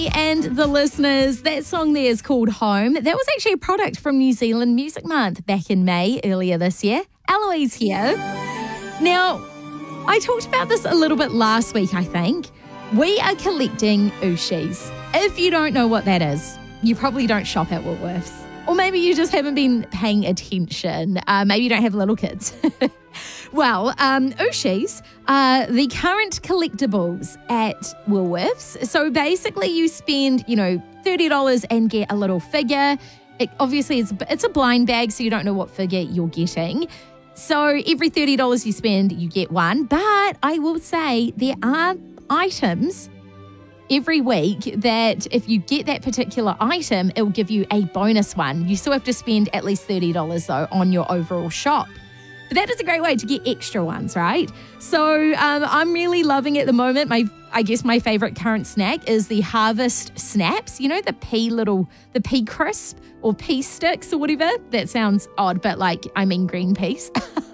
And the listeners, that song there is called Home. That was actually a product from New Zealand Music Month back in May earlier this year. Eloise here. Now, I talked about this a little bit last week, I think. We are collecting Ooshis. If you don't know what that is, you probably don't shop at Woolworths. Or maybe you just haven't been paying attention. Maybe you don't have little kids. Well, Ooshis are the current collectibles at Woolworths. So basically you spend, $30 and get a little figure. It's a blind bag, so you don't know what figure you're getting. So every $30 you spend, you get one. But I will say there are items every week that if you get that particular item, it will give you a bonus one. You still have to spend at least $30 though on your overall shop. But that is a great way to get extra ones, right? So I'm really loving it at the moment. I guess my favourite current snack is the Harvest Snaps. You know, the pea crisp or pea sticks or whatever. That sounds odd, but green peas.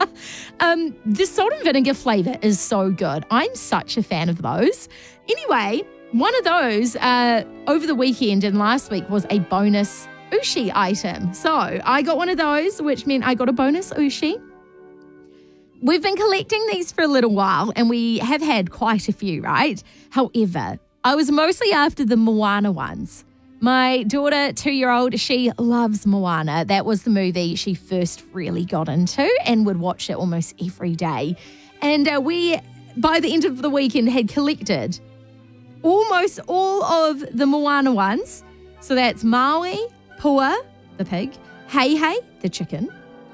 The salt and vinegar flavour is so good. I'm such a fan of those. Anyway, one of those over the weekend and last week was a bonus Ooshie item. So I got one of those, which meant I got a bonus Ooshie. We've been collecting these for a little while and we have had quite a few, right? However, I was mostly after the Moana ones. My daughter, 2-year-old, she loves Moana. That was the movie she first really got into and would watch it almost every day. And we, by the end of the weekend, had collected almost all of the Moana ones. So that's Maui, Pua, the pig, Hei, the chicken,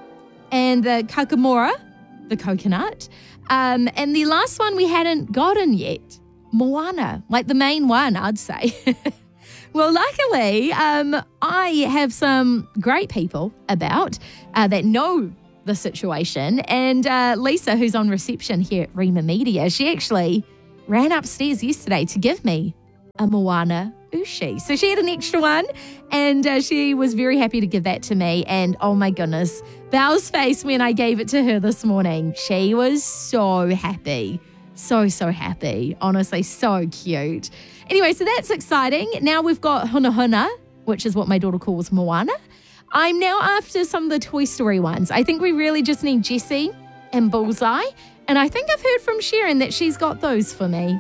and the Kakamora, the coconut. And the last one we hadn't gotten yet, Moana, like the main one, I'd say. Well, luckily, I have some great people about that know the situation. And Lisa, who's on reception here at Rima Media, she actually ran upstairs yesterday to give me a Moana Ooshie. So she had an extra one and she was very happy to give that to me. And oh my goodness, Belle's face when I gave it to her this morning, she was so happy. So happy. Honestly, so cute. Anyway, so that's exciting. Now we've got Huna Huna, which is what my daughter calls Moana. I'm now after some of the Toy Story ones. I think we really just need Jessie and Bullseye. And I think I've heard from Sharon that she's got those for me.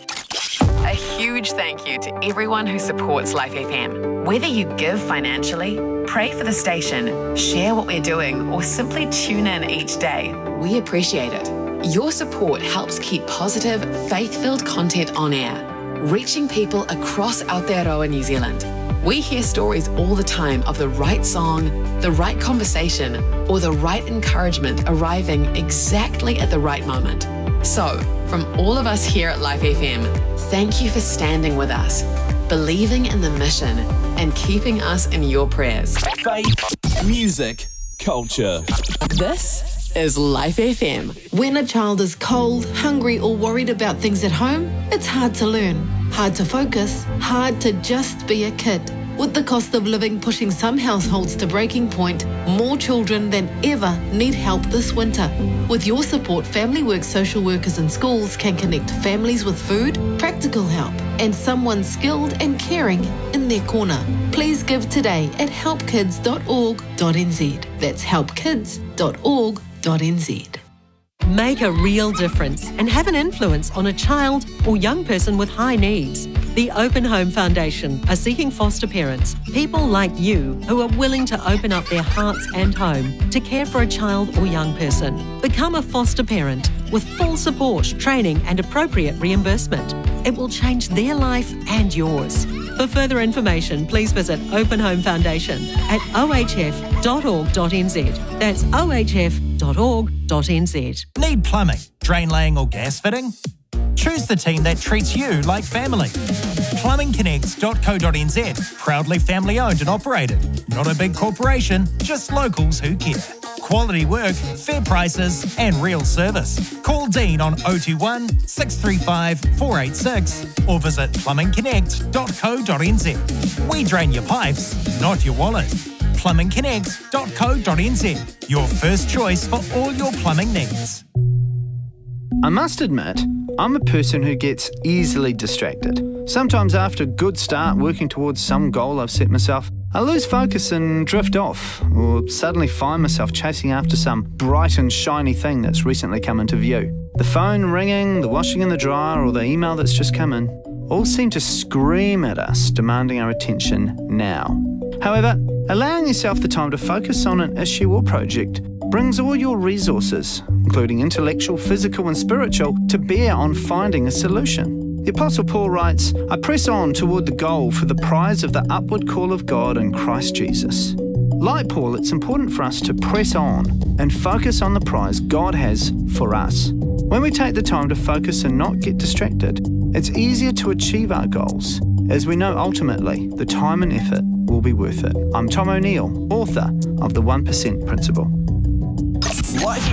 A huge thank you to everyone who supports Life FM. Whether you give financially, pray for the station, share what we're doing, or simply tune in each day, we appreciate it. Your support helps keep positive, faith-filled content on air, reaching people across Aotearoa, New Zealand. We hear stories all the time of the right song, the right conversation, or the right encouragement arriving exactly at the right moment. So, from all of us here at Life FM, thank you for standing with us, believing in the mission, and keeping us in your prayers. Faith, music, culture. This is Life FM. When a child is cold, hungry, or worried about things at home, it's hard to learn, hard to focus, hard to just be a kid. With the cost of living pushing some households to breaking point, more children than ever need help this winter. With your support, Family Work social workers and schools can connect families with food, practical help, and someone skilled and caring in their corner. Please give today at helpkids.org.nz. That's helpkids.org.nz. Make a real difference and have an influence on a child or young person with high needs. The Open Home Foundation are seeking foster parents, people like you who are willing to open up their hearts and home to care for a child or young person. Become a foster parent with full support, training and appropriate reimbursement. It will change their life and yours. For further information, please visit Open Home Foundation at ohf.org.nz. That's ohf.org.nz. Need plumbing, drain laying or gas fitting? Choose the team that treats you like family. Plumbingconnects.co.nz. Proudly family owned and operated. Not a big corporation, just locals who care. Quality work, fair prices and real service. Call Dean on 021 635 486 or visit plumbingconnect.co.nz. We drain your pipes, not your wallet. plumbingconnect.co.nz. Your first choice for all your plumbing needs. I must admit, I'm a person who gets easily distracted. Sometimes after a good start working towards some goal I've set myself, I lose focus and drift off, or suddenly find myself chasing after some bright and shiny thing that's recently come into view. The phone ringing, the washing in the dryer, or the email that's just come in all seem to scream at us, demanding our attention now. However, allowing yourself the time to focus on an issue or project brings all your resources, including intellectual, physical and spiritual, to bear on finding a solution. The Apostle Paul writes, "I press on toward the goal for the prize of the upward call of God in Christ Jesus." Like Paul, it's important for us to press on and focus on the prize God has for us. When we take the time to focus and not get distracted, it's easier to achieve our goals, as we know ultimately the time and effort will be worth it. I'm Tom O'Neill, author of The 1% Principle.